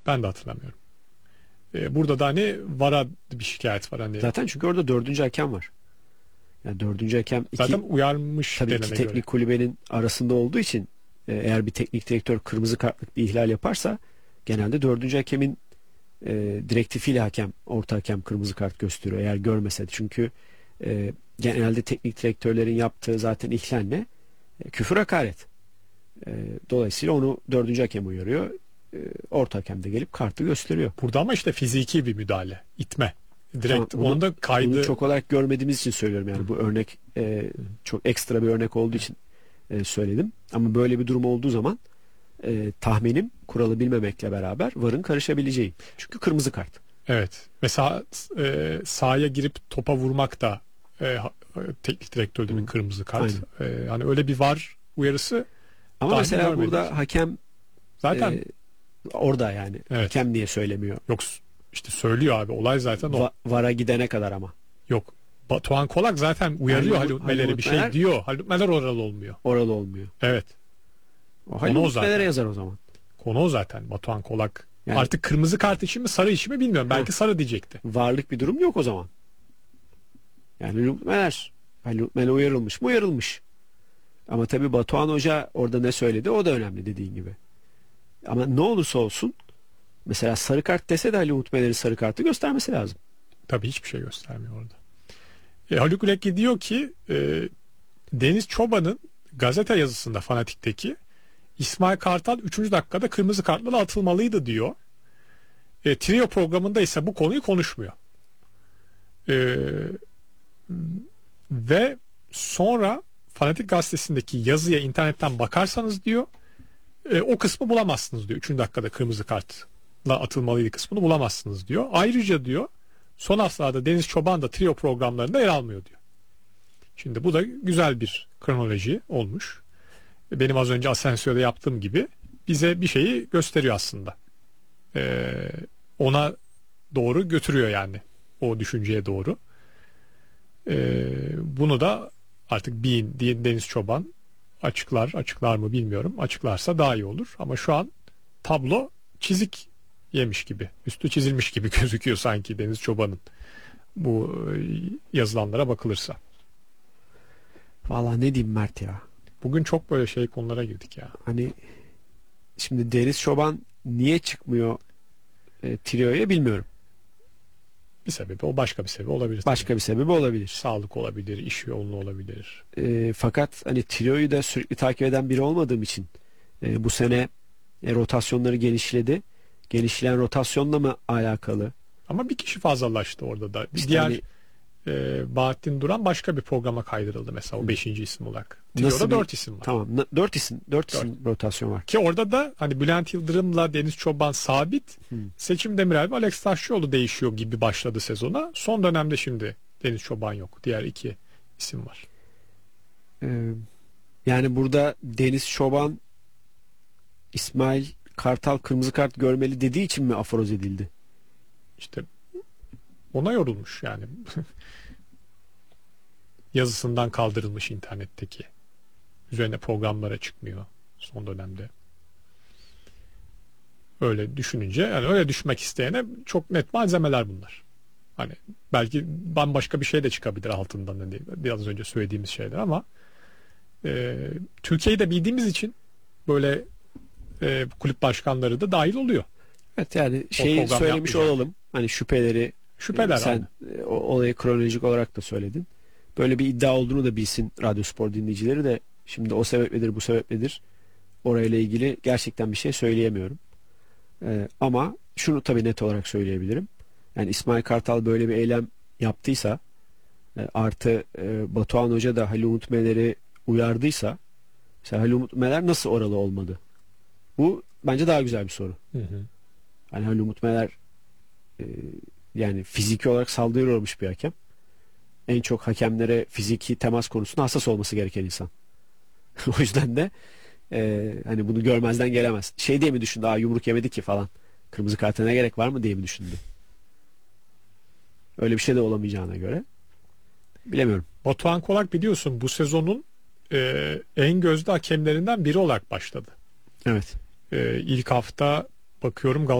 Ben de hatırlamıyorum. Burada da hani VAR'a bir şikayet var. Hani Zaten çünkü orada dördüncü hakem var. Yani dördüncü hakem zaten uyarmış tabii iki denene teknik göre. kulübenin arasında olduğu için eğer bir teknik direktör kırmızı kartlık bir ihlal yaparsa genelde dördüncü hakemin direktifiyle orta hakem kırmızı kart gösteriyor eğer görmese de. Çünkü genelde teknik direktörlerin yaptığı zaten ihlal ne? Küfür, hakaret. Dolayısıyla onu dördüncü hakem uyarıyor. Orta hakem de gelip kartı gösteriyor. Burada ama işte fiziki bir müdahale, itme. Direkt Tamam, onu da kaydı. bunu çok olarak görmediğimiz için söylüyorum yani. Bu örnek çok ekstra bir örnek olduğu için söyledim. Ama böyle bir durum olduğu zaman tahminim kuralı bilmemekle beraber VAR'ın karışabileceği. Çünkü kırmızı kart. Evet. Mesela sahaya girip topa vurmak da teknik direktörlerin kırmızı kart. Hani öyle bir VAR uyarısı. Ama daha mesela görmedik. burada hakem Zaten orada yani. evet. Hakem diye söylemiyor. Yok işte söylüyor abi. Olay zaten o. VAR'a gidene kadar ama. Yok. Batuhan Kolak zaten uyarıyor Haluk Meler'e bir şey diyor. Haluk Meler oralı olmuyor. Oralı olmuyor. Evet. Haluk Meler'e yazar o zaman. Konu o zaten. Batuhan Kolak. Yani, artık kırmızı kart için mi sarı için mi bilmiyorum. Belki sarı diyecekti. Varlık bir durum yok o zaman. Yani Haluk Meler uyarılmış mı? Uyarılmış. Ama tabii Batuhan Hoca orada ne söyledi o da önemli dediğin gibi. Ama ne olursa olsun mesela sarı kart dese de Haluk Meler'in sarı kartı göstermesi lazım. Tabii hiçbir şey göstermiyor orada. Haluk Lekki diyor ki Deniz Çoban'ın gazete yazısında Fanatik'teki İsmail Kartal 3. dakikada kırmızı kartla atılmalıydı diyor. Trio programında ise bu konuyu konuşmuyor. Ve sonra Fanatik gazetesindeki yazıya internetten bakarsanız diyor o kısmı bulamazsınız diyor. 3. dakikada kırmızı kartla atılmalıydı kısmını bulamazsınız diyor. Ayrıca diyor son haftalarda Deniz Çoban da trio programlarında yer almıyor diyor. Şimdi bu da güzel bir kronoloji olmuş. Benim az önce Asensio'da yaptığım gibi bize bir şeyi gösteriyor aslında. Ona doğru götürüyor yani. O düşünceye doğru. Bunu da artık Deniz Çoban açıklar mı bilmiyorum. Açıklarsa daha iyi olur. Ama şu an tablo çizik yemiş gibi. Üstü çizilmiş gibi gözüküyor sanki Deniz Çoban'ın. Bu yazılanlara bakılırsa. Vallahi ne diyeyim Mert ya. Bugün çok böyle konulara girdik ya. Hani şimdi Deniz Çoban niye çıkmıyor trio'ya bilmiyorum. Bir sebebi o, başka bir sebebi olabilir. Başka tabii. bir sebebi olabilir. Sağlık olabilir, iş yoğunluğu olabilir. Fakat hani trio'yu da sürekli takip eden biri olmadığım için bu sene rotasyonları genişledi. Genişleyen rotasyonla mı alakalı? Ama bir kişi fazlalaştı orada da. İşte Diğer hani, Bahattin Duran başka bir programa kaydırıldı mesela o 5. isim olarak. Trio'da 4 isim var. Tamam. 4 isim rotasyon var. Ki orada da hani Bülent Yıldırım'la Deniz Çoban sabit. Seçim Demirel ve Alex Taşçıoğlu değişiyor gibi başladı sezona. Son dönemde şimdi Deniz Çoban yok. Diğer 2 isim var. Yani burada Deniz Çoban İsmail Kartal kırmızı kart görmeli dediği için mi aforoz edildi? İşte ona yorulmuş yani. Yazısından kaldırılmış internetteki. Üzerine programlara çıkmıyor son dönemde. Öyle düşününce yani öyle düşmek isteyene çok net malzemeler bunlar. Hani belki bambaşka bir şey de çıkabilir altından hani biraz önce söylediğimiz şeyler ama Türkiye'yi de bildiğimiz için böyle kulüp başkanları da dahil oluyor. Evet yani söylemiş olalım. Hani şüpheler sen olayı kronolojik olarak da söyledin. Böyle bir iddia olduğunu da bilsin Radyo Spor dinleyicileri de şimdi o sebepledir bu sebepledir orayla ilgili gerçekten bir şey söyleyemiyorum. Ama şunu tabii net olarak söyleyebilirim. Yani İsmail Kartal böyle bir eylem yaptıysa artı Batuhan Hoca da Halil Umut Meler'i uyardıysa mesela Halil Umut Meler nasıl oralı olmadı? Bu bence daha güzel bir soru. Yani Halil Umut Meler yani fiziki olarak saldırıya uğramış bir hakem. En çok hakemlere fiziki temas konusunda hassas olması gereken insan. O yüzden de hani bunu görmezden gelemez. Diye mi düşündü? Yumruk yemedi ki falan. Kırmızı karta ne gerek var mı diye mi düşündü? Öyle bir şey de olamayacağına göre. Bilemiyorum. Batuhan Kolak biliyorsun bu sezonun en gözde hakemlerinden biri olarak başladı. Evet. İlk hafta bakıyorum